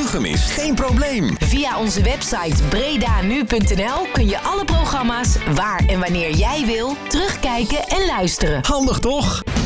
gemist? Geen probleem. Via onze website bredanu.nl kun je alle programma's waar en wanneer jij wil terugkijken en luisteren. Handig toch?